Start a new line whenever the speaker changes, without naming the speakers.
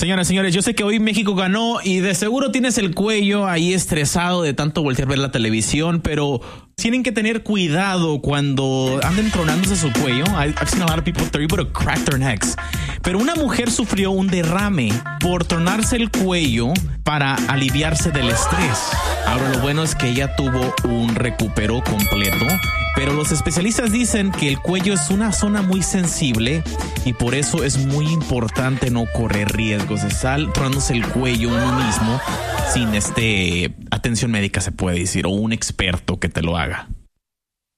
Señoras, señores, yo sé que hoy México ganó y de seguro tienes el cuello ahí estresado de tanto voltear a ver la televisión, pero tienen que tener cuidado cuando anden tronándose su cuello. I've seen a lot of people they're able to crack their necks. Pero una mujer sufrió un derrame por tronarse el cuello para aliviarse del estrés. Ahora lo bueno es que ella tuvo un recupero completo, pero los especialistas dicen que el cuello es una zona muy sensible y por eso es muy importante no correr riesgos de estar tronándose el cuello uno mismo sin atención médica, se puede decir, o un experto que te lo haga.